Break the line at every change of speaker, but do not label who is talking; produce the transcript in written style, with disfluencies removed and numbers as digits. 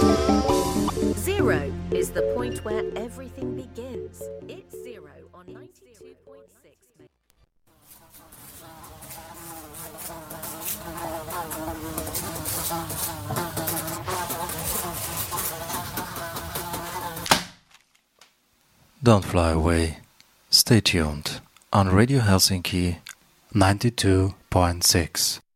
Zero is the point where everything begins. It's zero on 92.6.
Don't fly away. Stay tuned on Radio Helsinki 92.6.